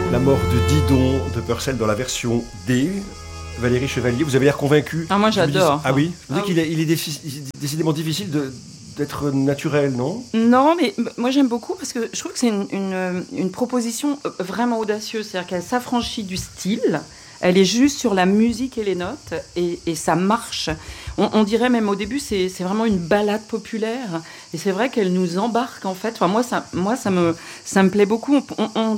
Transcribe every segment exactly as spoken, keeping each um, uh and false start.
La mort de Didon de Purcell dans la version D. Valérie Chevalier, vous avez l'air convaincue. Ah, moi j'adore. Dis... Ah oui, vous dites ah, qu'il est, il est défi... décidément difficile de, d'être naturel, non ? Non, mais moi j'aime beaucoup parce que je trouve que c'est une, une, une proposition vraiment audacieuse. C'est-à-dire qu'elle s'affranchit du style, elle est juste sur la musique et les notes, et, et ça marche. On, on dirait même au début, c'est, c'est vraiment une ballade populaire. Et c'est vrai qu'elle nous embarque en fait. Enfin, moi, ça, moi ça, me, ça me plaît beaucoup. On, on,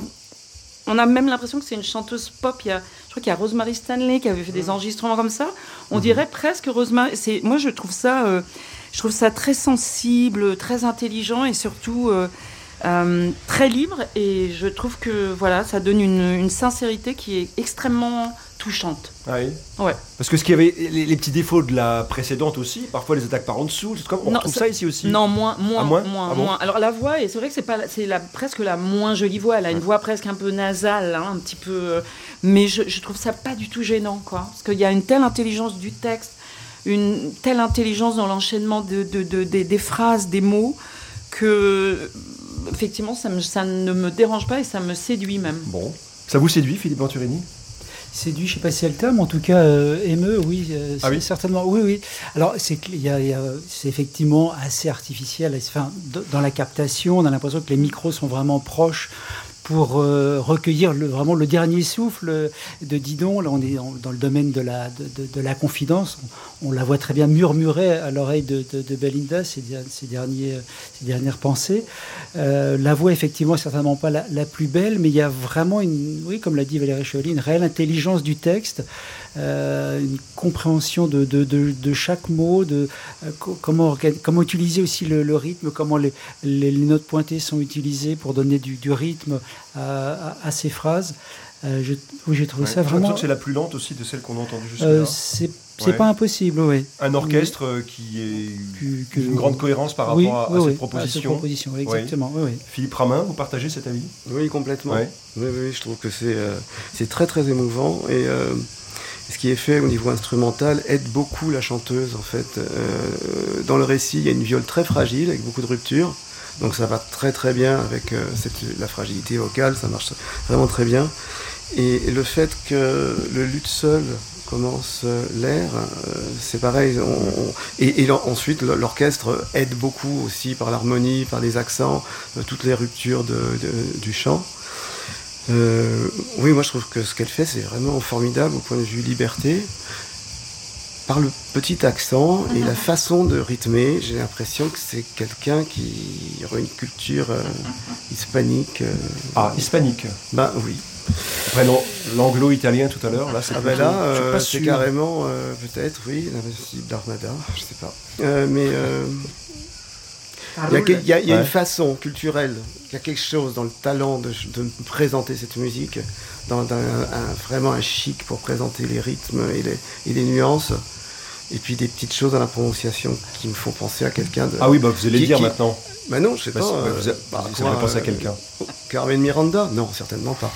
on a même l'impression que c'est une chanteuse pop. Il y a, je crois qu'il y a Rosemary Stanley qui avait fait des enregistrements comme ça. On dirait presque Rosemary. C'est, moi, je trouve ça, euh, je trouve ça très sensible, très intelligent et surtout euh, euh, très libre. Et je trouve que voilà, ça donne une, une sincérité qui est extrêmement touchante. Ah oui. Ouais. Parce que ce qu'il y avait, les, les petits défauts de la précédente aussi, parfois les attaques par en dessous, c'est comme, on non, retrouve ça, ça ici aussi. Non, moins, moins, ah, moins, moins, ah bon moins. Alors la voix, et c'est vrai que c'est pas, c'est la, presque la moins jolie voix. Elle a une voix presque un peu nasale, hein, un petit peu. Euh, mais je, je trouve ça pas du tout gênant, quoi. Parce qu'il y a une telle intelligence du texte, une telle intelligence dans l'enchaînement de, de, de, de, des phrases, des mots, que effectivement, ça, me, ça ne me dérange pas et ça me séduit même. Bon, ça vous séduit, Philippe Venturini ? Séduit, je ne sais pas si c'est le terme, en tout cas euh, émeux, oui, euh, ah oui certainement, oui, oui. Alors c'est, y a, y a, c'est effectivement assez artificiel. Enfin, dans la captation, on a l'impression que les micros sont vraiment proches pour euh, recueillir le, vraiment le dernier souffle de Didon. Là, on est en, dans le domaine de la, de, de, de la confidence. On, on la voit très bien murmurer à l'oreille de, de, de Belinda ses, ses, derniers, ses dernières pensées. Euh, la voix, effectivement, n'est certainement pas la, la plus belle, mais il y a vraiment, une, oui, comme l'a dit Valérie Chevalier, une réelle intelligence du texte, euh, une compréhension de, de, de, de chaque mot, de euh, comment, comment utiliser aussi le, le rythme, comment les, les, les notes pointées sont utilisées pour donner du, du rythme à, à, à ces phrases. Euh, je, oui, j'ai trouvé ouais, ça vraiment... que c'est la plus lente aussi de celle qu'on a entendue jusque-là. Euh, c'est c'est ouais. pas impossible, oui. Un orchestre oui. qui est que, que, une grande cohérence par rapport oui, à, oui, à cette oui, proposition. À cette proposition, oui, exactement. Oui. Oui, oui. Philippe Ramin, vous partagez cet avis ? Oui, complètement. Ouais. Oui, oui, je trouve que c'est, euh, c'est très très émouvant et euh, ce qui est fait au niveau instrumental aide beaucoup la chanteuse en fait. Euh, dans le récit, il y a une viole très fragile avec beaucoup de ruptures. Donc ça va très très bien avec euh, cette, la fragilité vocale, ça marche vraiment très bien. Et, et le fait que le luth seul commence euh, l'air, euh, c'est pareil. On, on, et, et ensuite l'orchestre aide beaucoup aussi par l'harmonie, par les accents, euh, toutes les ruptures de, de, du chant. Euh, oui, moi je trouve que ce qu'elle fait c'est vraiment formidable au point de vue liberté. Par le petit accent et la façon de rythmer, j'ai l'impression que c'est quelqu'un qui aurait une culture euh, hispanique. Euh, ah, hispanique. Ben oui. Après non, l'anglo-italien tout à l'heure, là c'est ah plutôt, ben là, euh, c'est sûr. Carrément, euh, peut-être, oui, d'Armada, je sais pas. Euh, mais euh, il y a, y a, y a ouais. une façon culturelle, il y a quelque chose dans le talent de, de présenter cette musique, dans, dans un, un, vraiment un chic pour présenter les rythmes et les, et les nuances. Et puis des petites choses dans la prononciation qui me font penser à quelqu'un de... Ah oui, bah vous allez qui, le dire qui... maintenant. Bah non, je sais bah, pas. Euh, vous, a... bah, vous avez pensé euh, à quelqu'un. Carmen Miranda ? Non, certainement pas.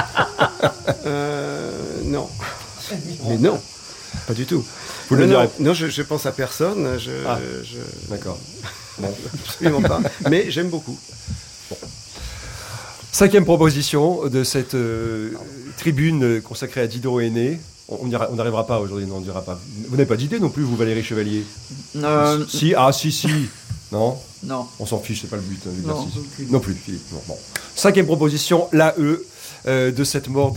euh, non. Mais non, pas du tout. Vous le non, direz. Non, je, je pense à personne. Je, ah, je... D'accord. Bon. Absolument pas. Mais j'aime beaucoup. Bon. Cinquième proposition de cette euh, tribune consacrée à Didon Aîné. On n'arrivera pas aujourd'hui, non, on ne dira pas. Vous n'avez pas d'idée non plus, vous, Valérie Chevalier ? euh, Si, ah, si, si. Non ? Non. On s'en fiche, c'est pas le but. Hein, non, non plus, Philippe. Non, bon. Cinquième proposition, l'A E euh, de cette mort.